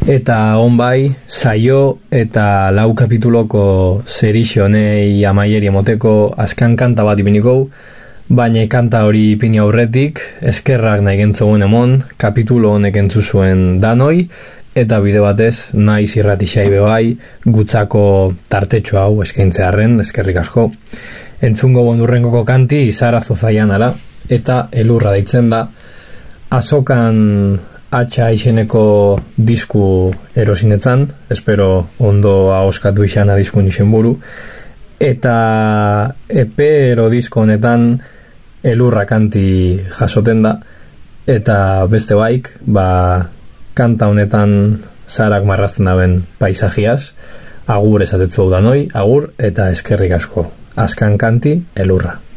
Eta on bai, saio eta 4 kapituloko serixo honei amaieri emoteko azkan kanta bat ipiniko, baina kanta hori ipini aurretik, eskerrak nahi gentzogun emon, kapitulo honek entzuzuen danoi, eta bide batez, naiz irratixai bebai, gutzako tartetxo hau eskaintzearren, eskerrik asko. Entzungo bondurrengoko kanti, Zarazo Zaianara, eta elurra deitzen da, azokan atxa izeneko disku erosinetzan, espero ondo ahoskatu izana diskun izen buru, eta EP ero disko honetan elurra kanti jasoten da, eta beste baik, kanta honetan zarak marrazten daben paisajiaz, agur esatetzu hau danoi, agur eta eskerrik asko. Azkan kanti, elurra.